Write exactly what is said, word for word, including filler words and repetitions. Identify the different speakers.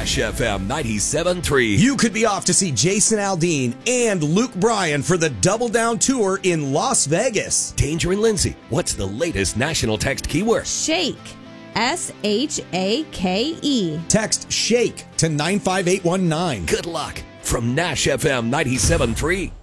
Speaker 1: Nash F M ninety-seven point three.
Speaker 2: You could be off to see Jason Aldean and Luke Bryan for the Double Down Tour in Las Vegas.
Speaker 1: Danger and Lindsay, what's the latest national text keyword?
Speaker 3: Shake. S H A K E.
Speaker 2: Text SHAKE to nine five eight one nine.
Speaker 1: Good luck from Nash F M ninety-seven point three.